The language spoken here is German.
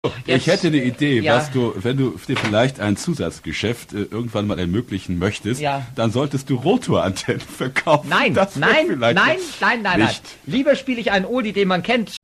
Ich hätte eine Idee, Ja. wenn du dir vielleicht ein Zusatzgeschäft irgendwann mal ermöglichen möchtest, Ja. dann solltest du Rotorantennen verkaufen. Nein, Das wär nein, vielleicht nein, nein, nein, nein. nicht. Lieber spiele ich einen Oldie, den man kennt.